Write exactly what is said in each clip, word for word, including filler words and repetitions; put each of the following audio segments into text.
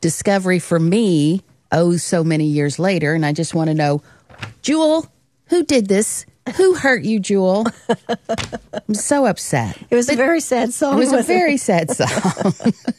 discovery for me, oh, so many years later. And I just want to know, Jewel, who did this? Who hurt you, Jewel? I'm so upset. It was but a very sad song. It was a very it? sad song.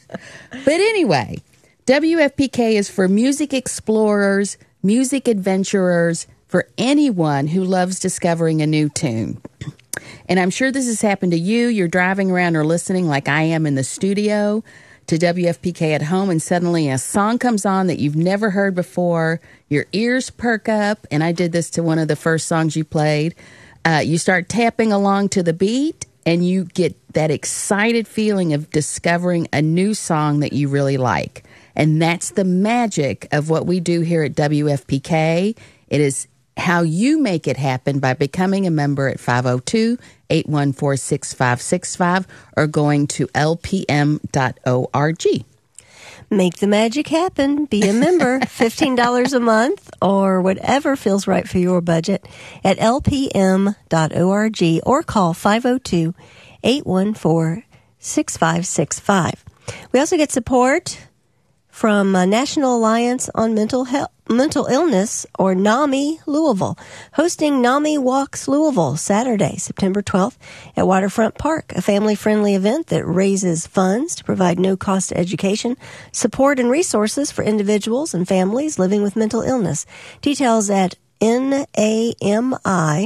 But anyway, W F P K is for music explorers, music adventurers, for anyone who loves discovering a new tune. And I'm sure this has happened to you. You're driving around or listening like I am in the studio to W F P K at home, and suddenly a song comes on that you've never heard before. Your ears perk up, and I did this to one of the first songs you played. Uh, you start tapping along to the beat, and you get that excited feeling of discovering a new song that you really like. And that's the magic of what we do here at W F P K. It is how you make it happen by becoming a member at five oh two, eight one four, six five six five or going to L P M dot org. Make the magic happen. Be a member. fifteen dollars a month or whatever feels right for your budget at L P M dot org or call five oh two, eight one four, six five six five. We also get support from uh, National Alliance on Mental Health, Mental Illness, or NAMI Louisville, hosting NAMI Walks Louisville Saturday, September twelfth at Waterfront Park, a family-friendly event that raises funds to provide no-cost education, support, and resources for individuals and families living with mental illness. Details at N A M I,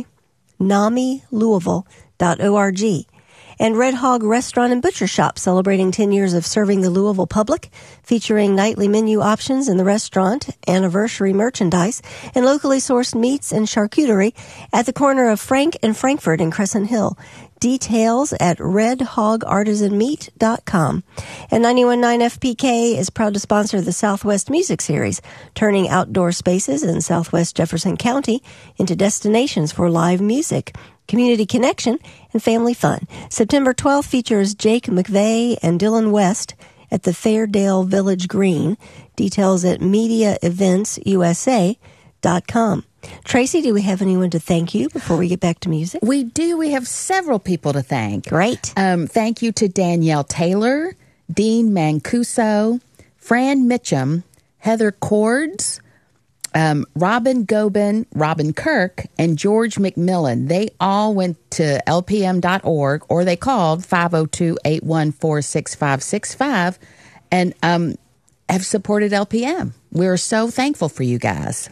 NAMI Louisville dot org. And Red Hog Restaurant and Butcher Shop celebrating ten years of serving the Louisville public, featuring nightly menu options in the restaurant, anniversary merchandise, and locally sourced meats and charcuterie at the corner of Frank and Frankfurt in Crescent Hill. Details at red hog artisan meat dot com. And ninety-one point nine F P K is proud to sponsor the Southwest Music Series, turning outdoor spaces in Southwest Jefferson County into destinations for live music, community connection, and family fun. September twelfth features Jake McVeigh and Dylan West at the Fairdale Village Green. Details at media events u s a dot com. Tracy, do we have anyone to thank you before we get back to music? We do. We have several people to thank. Great. Um, thank you to Danielle Taylor, Dean Mancuso, Fran Mitchum, Heather Cords, Um, Robin Gobin, Robin Kirk, and George McMillan. They all went to L P M dot org, or they called five oh two, eight one four, six five six five and um, have supported L P M. We're so thankful for you guys.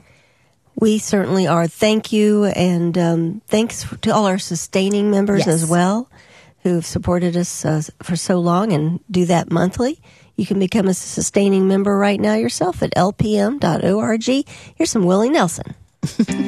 We certainly are. Thank you, and um, thanks to all our sustaining members Yes. as well who've supported us uh, for so long and do that monthly. You can become a sustaining member right now yourself at L P M dot org. Here's some Willie Nelson.